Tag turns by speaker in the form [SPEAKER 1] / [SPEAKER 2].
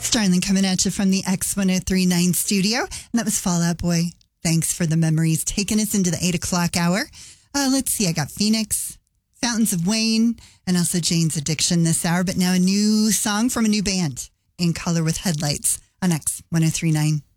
[SPEAKER 1] Starling coming at you from the X1039 studio. And that was Fall Out Boy. Thanks for the memories. Taking us into the 8 o'clock hour. Let's see. I got Phoenix, Fountains of Wayne, and also Jane's Addiction this hour. But now a new song from a new band, In Color with Headlights on X1039.